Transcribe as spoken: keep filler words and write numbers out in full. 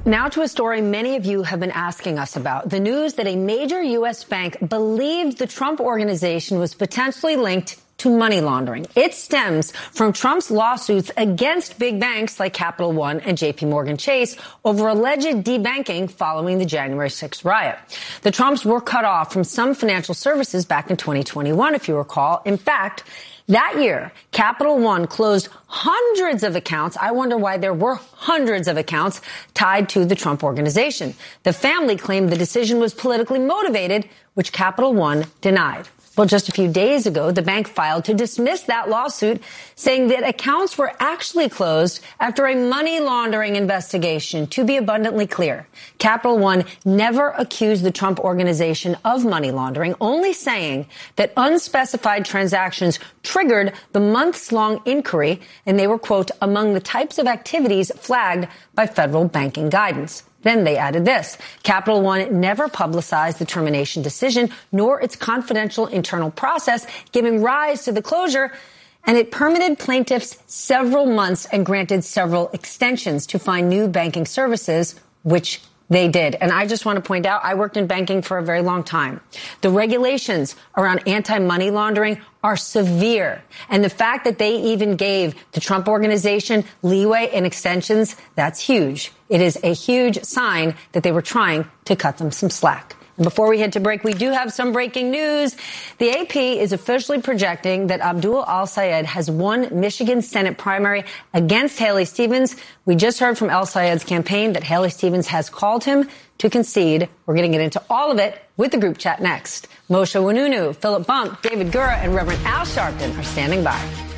Now to a story many of you have been asking us about. The news that a major U S bank believed the Trump Organization was potentially linked to money laundering. It stems from Trump's lawsuits against big banks like Capital One and J P Morgan Chase over alleged debanking following the January sixth riot. The Trumps were cut off from some financial services back in twenty twenty-one, if you recall. In fact, that year, Capital One closed hundreds of accounts. I wonder why there were hundreds of accounts tied to the Trump Organization. The family claimed the decision was politically motivated, which Capital One denied. Well, just a few days ago, the bank filed to dismiss that lawsuit, saying that accounts were actually closed after a money laundering investigation. To be abundantly clear, Capital One never accused the Trump Organization of money laundering, only saying that unspecified transactions triggered the months-long inquiry, and they were, quote, among the types of activities flagged by federal banking guidance. Then they added this. Capital One never publicized the termination decision, nor its confidential internal process, giving rise to the closure. And it permitted plaintiffs several months and granted several extensions to find new banking services, which they did. And I just want to point out, I worked in banking for a very long time. The regulations around anti-money laundering are severe. And the fact that they even gave the Trump Organization leeway and extensions, that's huge. It is a huge sign that they were trying to cut them some slack. And before we head to break, we do have some breaking news. The A P is officially projecting that Abdul El-Sayed has won Michigan Senate primary against Haley Stevens. We just heard from El-Sayed's campaign that Haley Stevens has called him to concede. We're going to get into all of it with the group chat next. Moshe Wanunu, Philip Bump, David Gura, and Reverend Al Sharpton are standing by.